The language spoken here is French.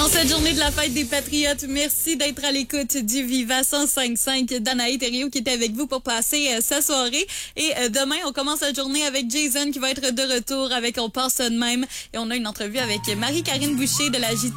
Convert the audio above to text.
En cette journée de la fête des Patriotes, merci d'être à l'écoute du Viva 105.5. Danaï Thériault qui était avec vous pour passer sa soirée. Et demain, on commence la journée avec Jason qui va être de retour avec On passe ça de même. Et on a une entrevue avec Marie-Karine Boucher de la